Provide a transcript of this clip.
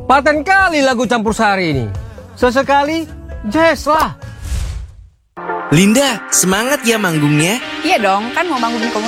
Paten kali lagu campur sari ini. Sesekali jazz lah. Linda, semangat ya manggungnya. Iya dong, kan mau bangunin komunitas.